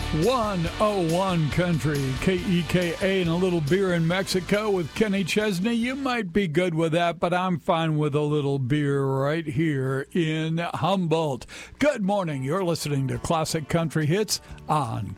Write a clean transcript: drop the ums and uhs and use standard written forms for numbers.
101 Country, KEKA, and a little beer in Mexico with Kenny Chesney. You might be good with that, but I'm fine with a little beer right here in Humboldt. Good morning. You're listening to Classic Country Hits on